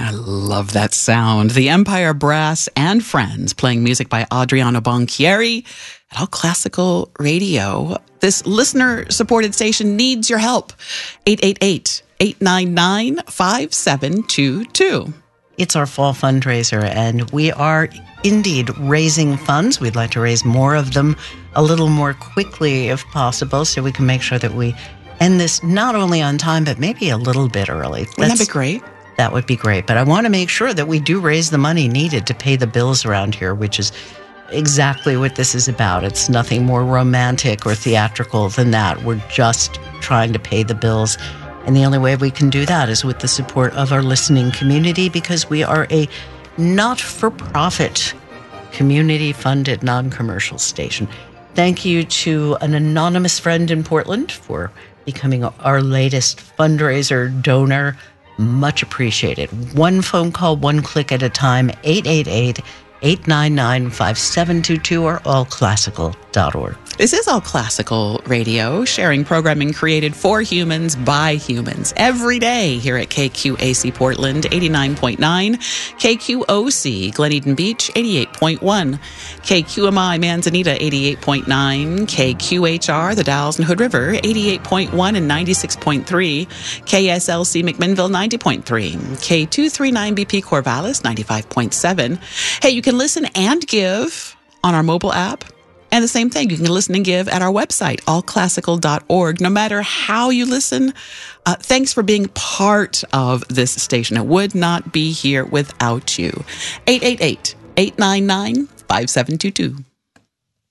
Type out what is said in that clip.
I love that sound. The Empire Brass and Friends playing music by Adriano Banchieri at All Classical Radio. This listener-supported station needs your help. 888-899-5722. It's our fall fundraiser, and we are indeed raising funds. We'd like to raise more of them a little more quickly if possible, so we can make sure that we end this not only on time, but maybe a little bit early. Wouldn't that be great? That would be great. But I want to make sure that we do raise the money needed to pay the bills around here, which is exactly what this is about. It's nothing more romantic or theatrical than that. We're just trying to pay the bills. And the only way we can do that is with the support of our listening community, because we are a not-for-profit, community-funded, non-commercial station. Thank you to an anonymous friend in Portland for becoming our latest fundraiser donor. Much appreciated. One phone call, one click at a time, 888-899-5722 or allclassical.org. This is All Classical Radio, sharing programming created for humans by humans every day here at KQAC Portland 89.9, KQOC Glen Eden Beach 88.1, KQMI Manzanita 88.9, KQHR The Dalles and Hood River 88.1 and 96.3, KSLC McMinnville 90.3, K239BP Corvallis 95.7. Hey, you can listen and give on our mobile app. And the same thing, you can listen and give at our website, allclassical.org. No matter how you listen, thanks for being part of this station. It would not be here without you. 888-899-5722.